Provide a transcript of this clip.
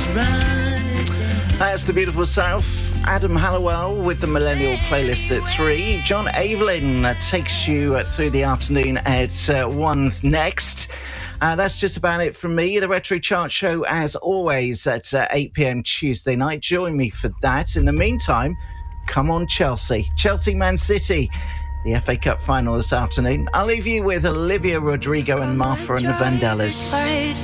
That's the beautiful South. Adam Hallowell with the Millennial Playlist at 3. John Evelyn takes you through the afternoon at 1 next. That's just about it from me. The Retro Chart Show, as always, at 8 p.m. Tuesday night. Join me for that. In the meantime, come on Chelsea. Chelsea-Man City, the FA Cup final this afternoon. I'll leave you with Olivia Rodrigo and Martha and the Vandellas.